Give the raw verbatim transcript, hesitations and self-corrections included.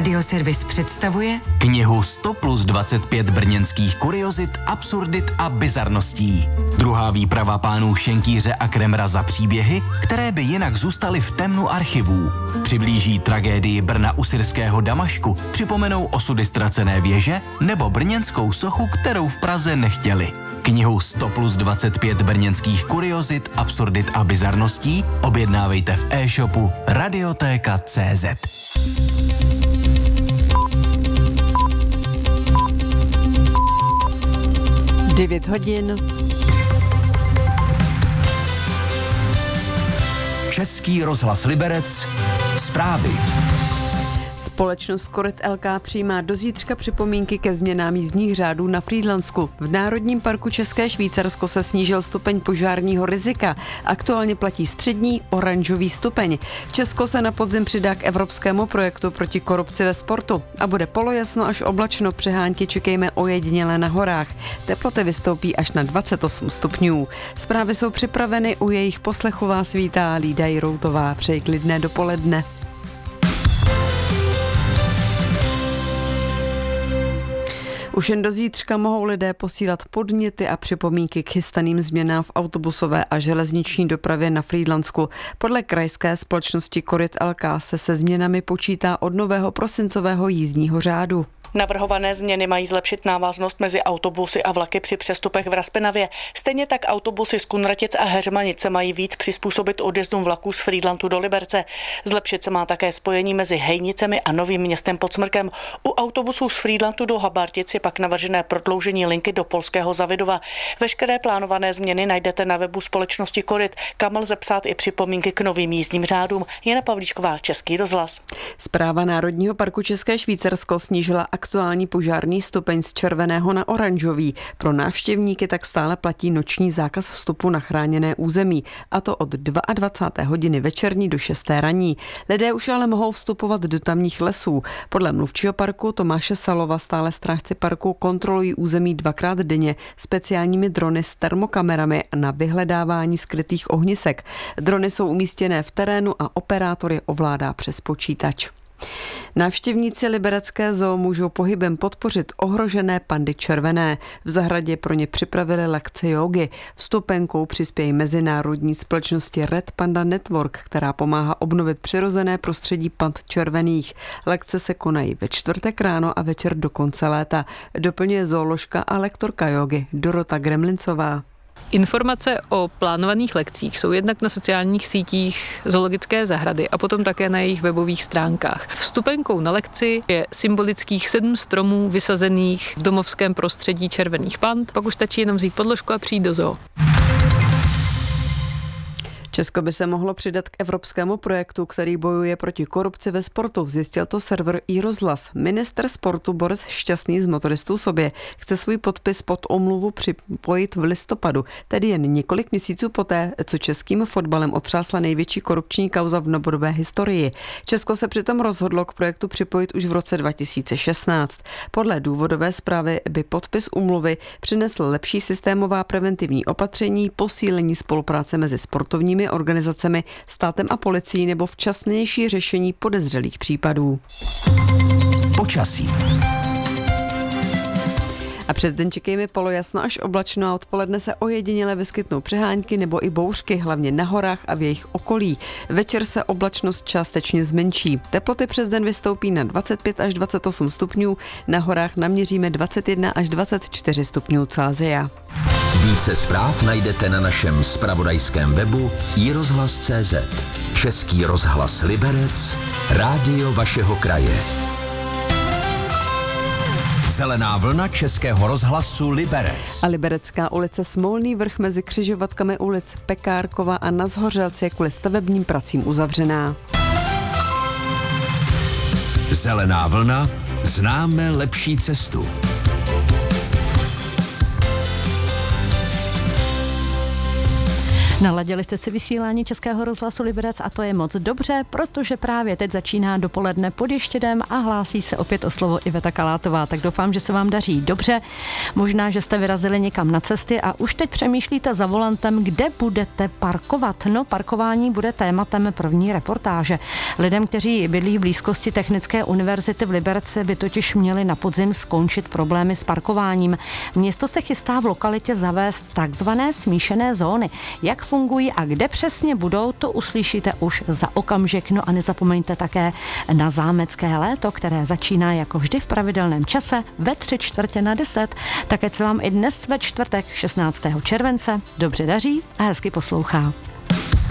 Radioservis představuje knihu sto plus dvacet pět brněnských kuriozit, absurdit a bizarností. Druhá výprava pánů Šenkýře a Kremra za příběhy, které by jinak zůstaly v temnu archivů. Přiblíží tragédii Brna u syrského Damašku, připomenou osudy ztracené věže nebo brněnskou sochu, kterou v Praze nechtěli. Knihu sto plus dvacet pět brněnských kuriozit, absurdit a bizarností objednávejte v e-shopu radiotéka tečka cé zet. devět hodin. Český rozhlas Liberec. Zprávy. Společnost Koryt el ká přijímá do zítřka připomínky ke změnám jízdních řádů na Frýdlansku. V Národním parku České Švýcarsko se snížil stupeň požárního rizika. Aktuálně platí střední oranžový stupeň. Česko se na podzim přidá k evropskému projektu proti korupci ve sportu. A bude polojasno až oblačno, přehánky čekejme ojediněle na horách. Teploty vystoupí až na dvacet osm stupňů. Zprávy jsou připraveny, u jejich poslechu vás vítá Lída Jiroutová. Přeji klidné dopoledne. Už jen do zítřka mohou lidé posílat podněty a připomínky k chystaným změnám v autobusové a železniční dopravě na Frýdlansku. Podle krajské společnosti Koryt el ká se se změnami počítá od nového prosincového jízdního řádu. Navrhované změny mají zlepšit návaznost mezi autobusy a vlaky při přestupech v Raspenavě. Stejně tak autobusy z Kunratic a Heřmanic se mají víc přizpůsobit odjezdům vlaků z Frýdlantu do Liberce. Zlepšit se má také spojení mezi Hejnicemi a Novým Městem pod Smrkem. U autobusů z Frýdlantu do Habartic je pak navržené prodloužení linky do polského Zavidova. Veškeré plánované změny najdete na webu společnosti Koryt, kam lze psát i připomínky k novým jízdním řádům. Jana Pavlíčková, Český rozhlas. Správa Národního parku České Švýcarsko snížila aktuální požární stupeň z červeného na oranžový. Pro návštěvníky tak stále platí noční zákaz vstupu na chráněné území, a to od dvacáté druhé hodiny večerní do šesté ranní. Lidé už ale mohou vstupovat do tamních lesů. Podle mluvčího parku Tomáše Salova stále strážci parku kontrolují území dvakrát denně speciálními drony s termokamerami na vyhledávání skrytých ohnisek. Drony jsou umístěné v terénu a operátor je ovládá přes počítač. Návštěvníci liberecké zoo můžou pohybem podpořit ohrožené pandy červené. V zahradě pro ně připravili lekce jógy. Vstupenkou přispějí mezinárodní společnosti Red Panda Network, která pomáhá obnovit přirozené prostředí pand červených. Lekce se konají ve čtvrtek ráno a večer do konce léta. Doplňuje zooložka a lektorka jógy Dorota Gremlincová. Informace o plánovaných lekcích jsou jednak na sociálních sítích zoologické zahrady a potom také na jejich webových stránkách. Vstupenkou na lekci je symbolických sedm stromů vysazených v domovském prostředí červených pand, pak už stačí jenom vzít podložku a přijít do zoo. Česko by se mohlo přidat k evropskému projektu, který bojuje proti korupci ve sportu, zjistil to server iRozhlas. Ministr sportu Boris Šťastný z Motoristů sobě chce svůj podpis pod omluvu připojit v listopadu, tedy jen několik měsíců poté, co českým fotbalem otřásla největší korupční kauza v novodobé historii. Česko se přitom rozhodlo k projektu připojit už v roce dva tisíce šestnáct. Podle důvodové zprávy by podpis úmluvy přinesl lepší systémová preventivní opatření, posílení spolupráce mezi sportovními organizacemi, státem a policií nebo včasnější řešení podezřelých případů. Počasí. A přes den čekejme polojasno až oblačno a odpoledne se ojediněle vyskytnou přehánky nebo i bouřky, hlavně na horách a v jejich okolí. Večer se oblačnost částečně zmenší. Teploty přes den vystoupí na dvacet pět až dvacet osm stupňů, na horách naměříme dvacet jedna až dvacet čtyři stupňů Celsia. Více zpráv najdete na našem zpravodajském webu i rozhlas tečka cé zet. Český rozhlas Liberec, rádio vašeho kraje. Zelená vlna Českého rozhlasu Liberec. A Liberecká ulice Smolný vrch mezi křižovatkami ulic Pekárkova a Na Zhořelci je kvůli stavebním pracím uzavřená. Zelená vlna, známe lepší cestu. Naladili jste si vysílání Českého rozhlasu Liberec a to je moc dobře, protože právě teď začíná dopoledne pod Ještědem a hlásí se opět o slovo Iveta Kalátová. Tak doufám, že se vám daří dobře. Možná, že jste vyrazili někam na cesty a už teď přemýšlíte za volantem, kde budete parkovat. No, parkování bude tématem první reportáže. Lidem, kteří bydlí v blízkosti Technické univerzity v Liberci, by totiž měli na podzim skončit problémy s parkováním. Město se chystá v lokalitě zavést takzvané smíšené zóny. Jak fungují a kde přesně budou, to uslyšíte už za okamžik. No a nezapomeňte také na zámecké léto, které začíná jako vždy v pravidelném čase ve tři čtvrtě na deset. Také se vám i dnes ve čtvrtek šestnáctého července dobře daří a hezky poslouchá.